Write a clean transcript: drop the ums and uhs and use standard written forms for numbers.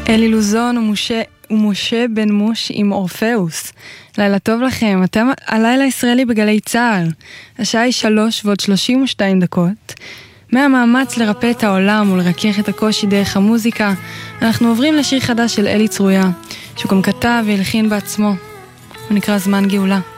אלי לוזון ומשה בן מוש עם אורפאוס. לילה טוב לכם, אתם הלילה הישראלי בגלי צהל. השעה היא 3:32. מהמאמץ לרפא את העולם ולרכך את הקושי דרך המוזיקה, אנחנו עוברים לשיר חדש של אלי צרויה, שהוא גם כתב והלחין בעצמו. הוא נקרא זמן גאולה.